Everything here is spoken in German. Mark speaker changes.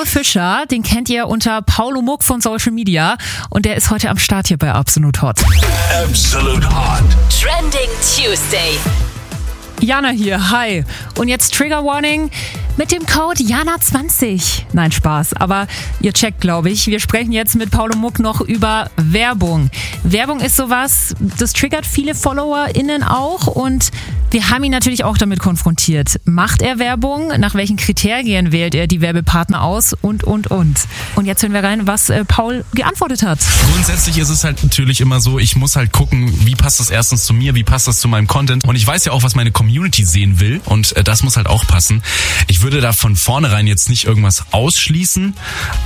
Speaker 1: Fischer, den kennt ihr unter Paulo Muck von Social Media und der ist heute am Start hier bei Absolut Hot.
Speaker 2: Absolute Hot.
Speaker 3: Trending Tuesday.
Speaker 1: Jana hier, hi. Und jetzt Trigger Warning mit dem Code Jana20. Nein, Spaß, aber ihr checkt, glaube ich. Wir sprechen jetzt mit Paulo Muck noch über Werbung. Werbung ist sowas, das triggert viele FollowerInnen auch und wir haben ihn natürlich auch damit konfrontiert. Macht er Werbung? Nach welchen Kriterien wählt er die Werbepartner aus? Und. Und jetzt hören wir rein, was Paul geantwortet hat.
Speaker 4: Grundsätzlich ist es halt natürlich immer so, ich muss halt gucken, wie passt das erstens zu mir, wie passt das zu meinem Content. Und ich weiß ja auch, was meine Community sehen will und das muss halt auch passen. Ich würde da von vornherein jetzt nicht irgendwas ausschließen,